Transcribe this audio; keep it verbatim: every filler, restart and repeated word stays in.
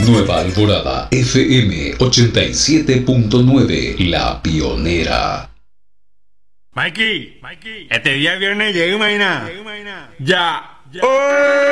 Nueva Alborada F M ochenta y siete punto nueve, la pionera. Mikey, Mikey, este día viernes llega mañana. Ya. ya. ¡Oh!